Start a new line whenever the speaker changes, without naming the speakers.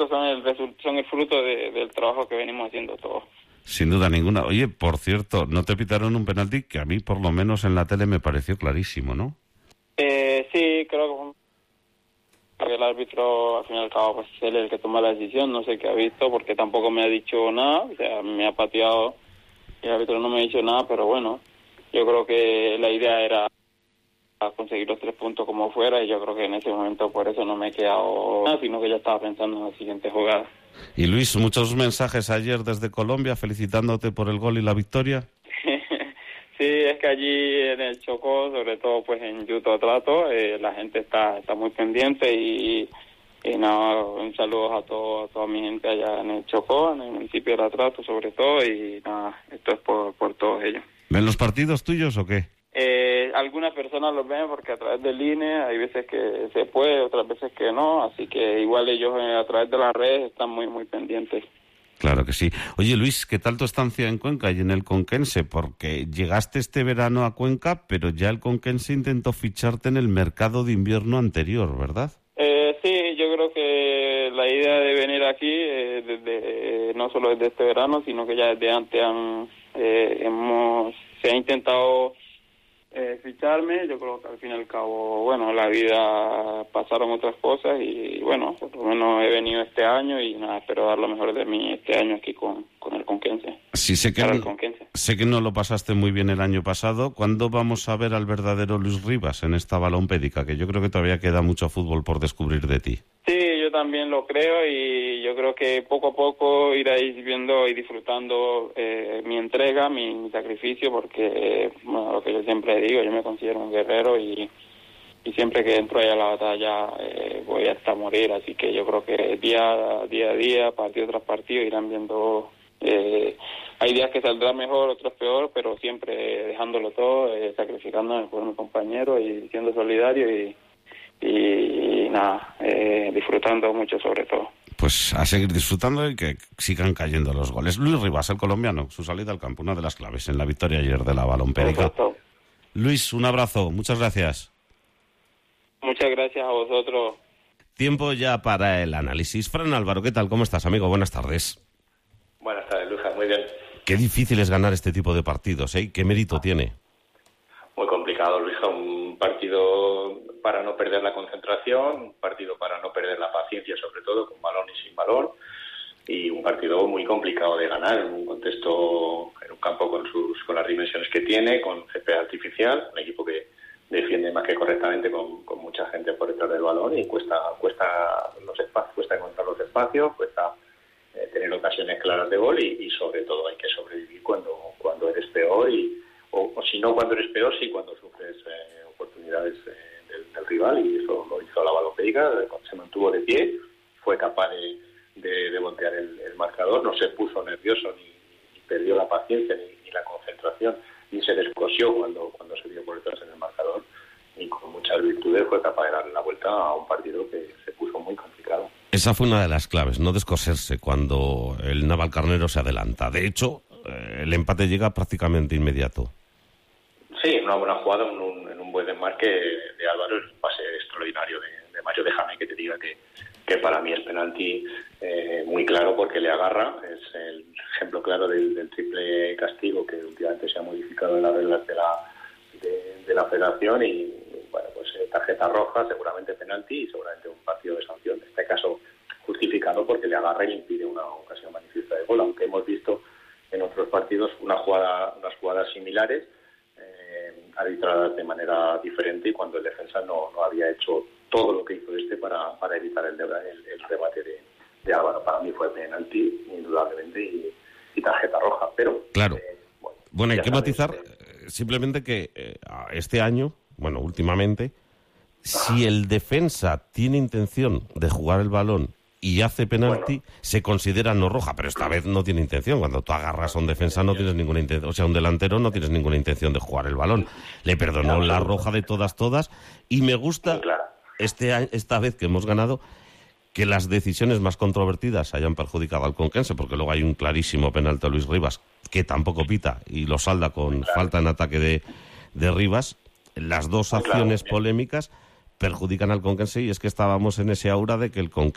puntos son el fruto del trabajo que venimos haciendo todos.
Sin duda ninguna. Oye, por cierto, ¿no te pitaron un penalti que a mí, por lo menos en la tele, me pareció clarísimo, no?
Sí, creo que el árbitro, al fin y al cabo, pues es él el que toma la decisión. No sé qué ha visto, porque tampoco me ha dicho nada. O sea, me ha pateado y el árbitro no me ha dicho nada, pero bueno, yo creo que la idea era conseguir los 3 puntos como fuera, y yo creo que en ese momento por eso no me he quedado nada, sino que ya estaba pensando en la siguiente jugada.
Y Luis, muchos mensajes ayer desde Colombia felicitándote por el gol y la victoria.
Sí, es que allí en el Chocó, sobre todo pues en Yuto Trato, la gente está muy pendiente y nada, un saludo a toda mi gente allá en el Chocó, en el municipio de La Trato sobre todo, y nada, esto es por todos ellos.
¿Ven los partidos tuyos o qué?
Algunas personas los ven porque a través del INE hay veces que se puede, otras veces que no, así que igual ellos a través de las redes están muy pendientes.
Claro que sí. Oye, Luis, ¿qué tal tu estancia en Cuenca y en el Conquense? Porque llegaste este verano a Cuenca, pero ya el Conquense intentó ficharte en el mercado de invierno anterior, ¿verdad?
Sí, yo creo que la idea de venir aquí, no solo desde este verano, sino que ya desde antes se ha intentado ficharme. Yo creo que al fin y al cabo, bueno, la vida pasaron otras cosas y bueno, por lo menos he venido este año y nada, espero dar lo mejor de mí este año aquí con el Conquense.
Sí, sé que no lo pasaste muy bien el año pasado. ¿Cuándo vamos a ver al verdadero Luis Rivas en esta balompédica? Que yo creo que todavía queda mucho fútbol por descubrir de ti. Sí,
yo también lo creo y yo creo que poco a poco iréis viendo y disfrutando mi entrega, mi sacrificio, porque bueno, lo que yo siempre digo, yo me considero un guerrero y siempre que entro ahí a la batalla voy hasta morir, así que yo creo que día a día, partido tras partido, irán viendo. Hay días que saldrá mejor, otros peor, pero siempre dejándolo todo, sacrificándome por mi compañero y siendo solidario y nada, disfrutando mucho sobre todo.
Pues a seguir disfrutando y que sigan cayendo los goles. Luis Rivas, el colombiano, su salida al campo, una de las claves en la victoria ayer de la balompédica. Luis, un abrazo, muchas gracias.
Muchas gracias a vosotros.
Tiempo ya para el análisis. Fran Álvaro, ¿qué tal? ¿Cómo estás, amigo? Buenas tardes.
Buenas tardes, Luja, muy bien.
Qué difícil es ganar este tipo de partidos, ¿eh? ¿Qué mérito tiene?
Muy complicado, Luisa. Un partido para no perder la concentración, un partido para no perder la paciencia, sobre todo, con balón y sin balón, y un partido muy complicado de ganar en un contexto, en un campo con las dimensiones que tiene, con césped artificial, un equipo que defiende más que correctamente con mucha gente por detrás del balón y cuesta los espacios, cuesta encontrar los espacios, cuesta tener ocasiones claras de gol y sobre todo hay que sobrevivir cuando eres peor o si no cuando eres peor, sí cuando sufres oportunidades del rival, y eso lo hizo la balompédica, se mantuvo de pie, fue capaz de voltear el marcador, no se puso nervioso ni perdió la paciencia ni la concentración, ni se descosió cuando se dio por detrás en el marcador, y con muchas virtudes fue capaz de darle la vuelta a un partido que se puso muy complicado.
Esa fue una de las claves, no descoserse cuando el Navalcarnero se adelanta. De hecho, el empate llega prácticamente inmediato.
Sí, una buena jugada en un buen desmarque de Álvaro, un pase extraordinario de Mario. Déjame que te diga que para mí es penalti muy claro porque le agarra. Es el ejemplo claro del triple castigo que últimamente se ha modificado en las reglas de la federación y bueno, pues tarjeta roja, seguramente penalti y seguramente un partido de sanción. En este caso justificado porque le agarra y impide una ocasión manifiesta de gol, aunque hemos visto en otros partidos unas jugadas similares arbitradas de manera diferente y cuando el defensa no había hecho todo lo que hizo para evitar el rebate de Álvaro. Para mí fue penalti, indudablemente, y tarjeta roja, pero...
Claro. Bueno, hay que matizar simplemente que este año, bueno, últimamente, si el defensa tiene intención de jugar el balón y hace penalti, se considera no roja, pero esta vez no tiene intención. Cuando tú agarras a un defensa no tienes ninguna intención, o sea, un delantero no tienes ninguna intención de jugar el balón. Le perdonó la roja de todas, y me gusta esta vez que hemos ganado que las decisiones más controvertidas hayan perjudicado al Conquense, porque luego hay un clarísimo penalti a Luis Rivas que tampoco pita y lo salda con falta en ataque de Rivas. Las dos acciones polémicas perjudican al Conquense y es que estábamos en ese aura de que el Conquense